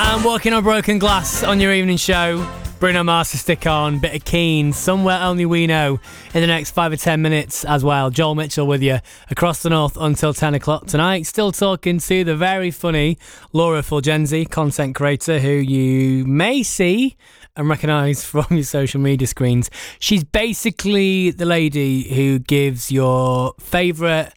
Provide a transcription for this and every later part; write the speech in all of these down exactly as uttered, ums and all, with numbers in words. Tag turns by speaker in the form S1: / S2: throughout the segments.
S1: And Walking on Broken Glass on your evening show. Bruno Mars to stick on, bit of Keane, Somewhere Only We Know in the next five or ten minutes as well. Joel Mitchell with you across the north until ten o'clock tonight. Still talking to the very funny Laura Fulgenzi, content creator who you may see and recognise from your social media screens. She's basically the lady who gives your favourite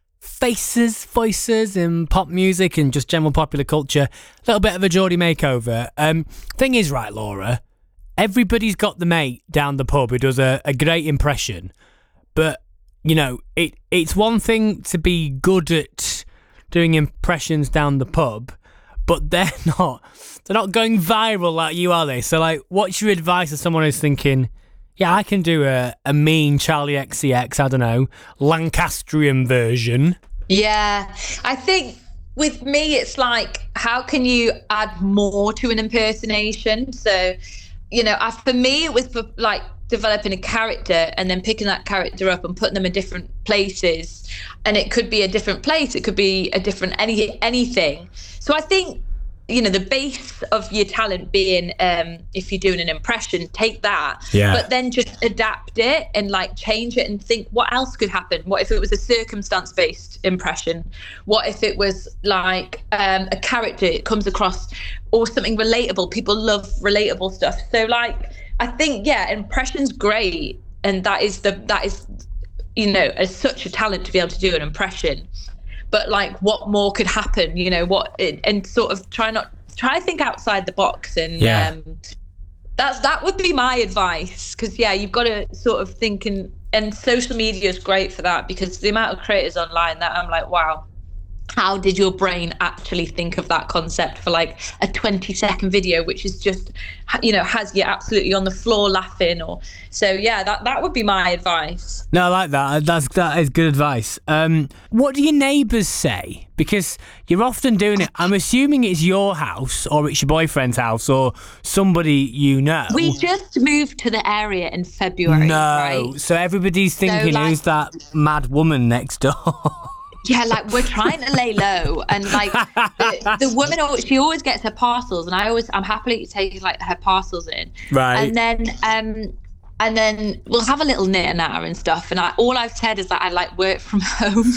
S1: faces, voices in pop music and just general popular culture a little bit of a Geordie makeover. Um, thing is, right, Laura, everybody's got the mate down the pub who does a, a great impression, but you know, it it's one thing to be good at doing impressions down the pub, but they're not they're not going viral like you, are they? So like, what's your advice to someone who's thinking, yeah, I can do a, a mean Charlie X C X, I don't know, Lancastrian version?
S2: Yeah, I think with me, it's like, how can you add more to an impersonation? So, you know, I, for me, it was for, like developing a character and then picking that character up and putting them in different places. And it could be a different place. It could be a different any anything. So I think, you know, the base of your talent being, um, if you're doing an impression, take that,
S1: yeah.
S2: but then just adapt it and like change it and think, what else could happen? What if it was a circumstance-based impression? What if it was like um, a character it comes across, or something relatable? People love relatable stuff. So like, I think, yeah, impression's great, and that is the that is, you know, a, such a talent to be able to do an impression. But like, what more could happen? You know, what and sort of try not try to think outside the box, and
S1: yeah.
S2: um, that's that would be my advice. Because yeah, you've got to sort of think, and and social media is great for that, because the amount of creators online that I'm like, wow, how did your brain actually think of that concept for like a twenty second video, which is just, you know, has you absolutely on the floor laughing? Or so yeah, that that would be my advice.
S1: No, I like that. That's that is good advice. Um, what do your neighbours say? Because you're often doing it. I'm assuming it's your house, or it's your boyfriend's house, or somebody you know.
S2: We just moved to the area in February.
S1: No,
S2: right?
S1: So everybody's thinking,
S2: so, like,
S1: who's that mad woman next door?
S2: Yeah, like we're trying to lay low, and like the, the woman, she always gets her parcels, and I always, I'm happily taking like her parcels in,
S1: right?
S2: And then, um, and then we'll have a little knit and natter and stuff. And I, all I've said is that I like work from home.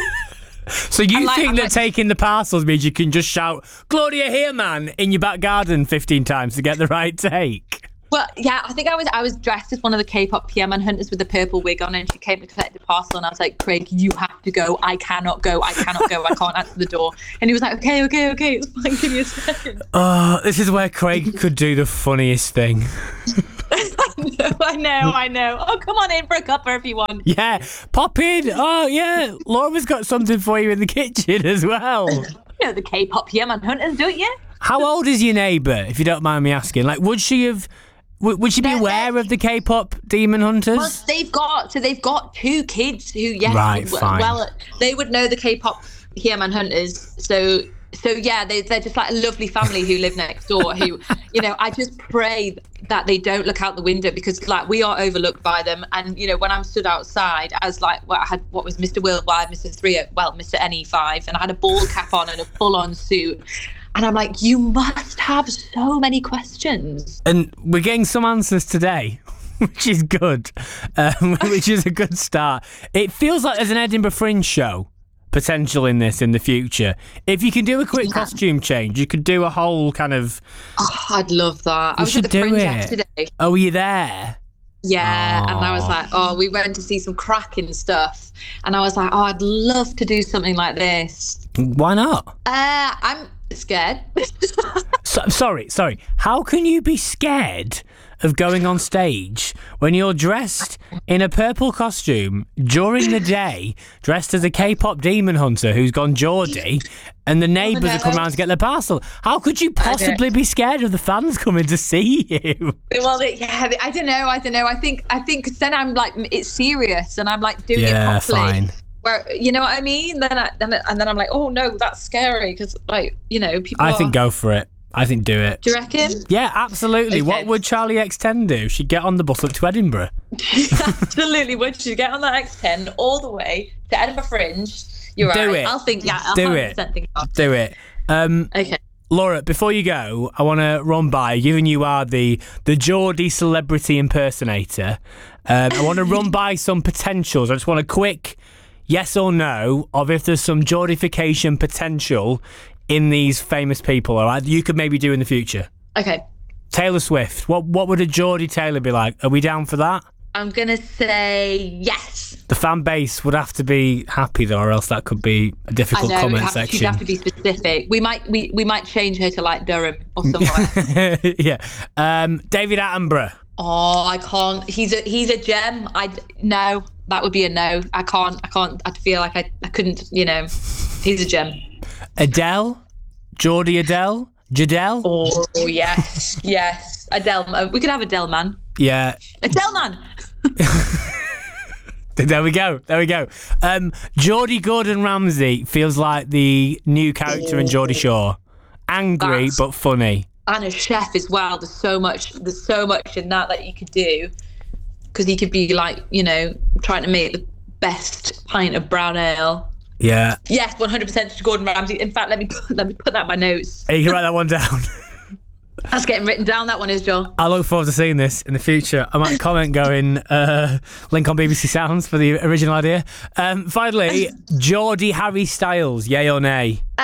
S1: So you
S2: like,
S1: think
S2: I'm
S1: that
S2: like,
S1: taking the parcels means you can just shout "Claudia here, man" in your back garden fifteen times to get the right take?
S2: Well, yeah, I think I was I was dressed as one of the K-pop P M hunters with a purple wig on, and she came to collect the parcel, and I was like, Craig, you have to go. I cannot go. I cannot go. I can't answer the door. And he was like, okay, okay, okay. It's fine. Give me a second.
S1: Oh, this is where Craig could do the funniest thing.
S2: I know, I know, I know. Oh, come on in for a cuppa if you want.
S1: Yeah, pop in. Oh, yeah. Laura's got something for you in the kitchen as well.
S2: You know the K-pop P M hunters, don't you?
S1: How old is your neighbour, if you don't mind me asking? Like, would she have... Would she be aware of the K-pop Demon Hunters?
S2: Well, they've got so they've got two kids who, yes,
S1: right, fine.
S2: well, they would know the K-pop Human Hunters. So, so yeah, they, they're just like a lovely family who live next door. Who, you know, I just pray that they don't look out the window, because like we are overlooked by them. And you know, when I'm stood outside, as like what I had, what was Mister Worldwide, Mister Three, well, Mister N E five, and I had a ball cap on and a full-on suit. And I'm like, you must have so many questions.
S1: And we're getting some answers today, which is good, um, which is a good start. It feels like there's an Edinburgh Fringe show potential in this in the future. If you can do a quick yeah. costume change, you could do a whole kind of...
S2: Oh, I'd love that. I was at the Fringe yesterday.
S1: Oh, were you there?
S2: Yeah,
S1: Aww.
S2: And I was like, oh, we went to see some cracking stuff. And I was like, oh, I'd love to do something like this.
S1: Why not?
S2: Uh, I'm... scared.
S1: so, sorry, sorry. How can you be scared of going on stage when you're dressed in a purple costume during the day, dressed as a K-pop demon hunter who's gone Geordie, and the neighbours have come around to get their parcel? How could you possibly be scared of the fans coming to see you?
S2: Well, yeah, I don't know. I don't know. I think I think 'cause then I'm like, it's serious, and I'm like doing
S1: yeah,
S2: it properly.
S1: Fine.
S2: Where, you know what I mean? Then, I, then and then I'm like, oh no, that's scary, because like, you know, people.
S1: I
S2: are...
S1: think go for it. I think do it.
S2: Do you reckon?
S1: Yeah, absolutely. Okay. What would Charlie X ten do? She'd get on the bus up to Edinburgh.
S2: Absolutely would. She'd get on that X ten all the way to Edinburgh Fringe. You're
S1: do
S2: right.
S1: It.
S2: I'll think. Yeah, I'll
S1: do it.
S2: Think
S1: do it. Um,
S2: okay.
S1: Laura, before you go, I want to run by, given you are the, the Geordie celebrity impersonator, um, I want to run by some potentials. I just want a quick yes or no of if there's some Geordification potential in these famous people, all right, you could maybe do in the future.
S2: Okay.
S1: Taylor Swift. What what would a Geordie Taylor be like? Are we down for that?
S2: I'm going to say yes.
S1: The fan base would have to be happy, though, or else that could be a difficult
S2: I know,
S1: comment
S2: have,
S1: section.
S2: She'd have to be specific. We might we, we might change her to like Durham or somewhere.
S1: Yeah. Um, David Attenborough.
S2: Oh, I can't. He's a he's a gem. I no, that would be a no. I can't. I can't. I feel like I, I couldn't. You know, he's a gem.
S1: Adele. Geordie Adele. Jadelle.
S2: Oh yes, yes. Adele. We could have Adele man.
S1: Yeah.
S2: Adele man.
S1: There we go. There we go. Um, Geordie Gordon Ramsay feels like the new character in Geordie Shore. Angry
S2: That's-
S1: but funny.
S2: And a chef as well. There's so much. There's so much in that that you could do, because he could be like, you know, trying to make the best pint of brown ale.
S1: Yeah.
S2: Yes, one hundred percent to Gordon Ramsay. In fact, let me put, let me put that in my notes.
S1: Hey, you can write that one down.
S2: That's getting written down. That one is, Joel.
S1: I look forward to seeing this in the future. I might comment going, uh, link on B B C Sounds for the original idea. Um, finally, Geordie Harry Styles, yay or nay?